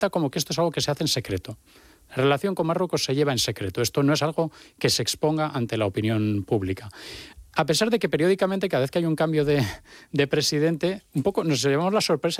pinta como que esto es algo que se hace en secreto. La relación con Marruecos se lleva en secreto. Esto no es algo que se exponga ante la opinión pública. A pesar de que periódicamente, cada vez que hay un cambio de presidente, un poco nos llevamos la sorpresa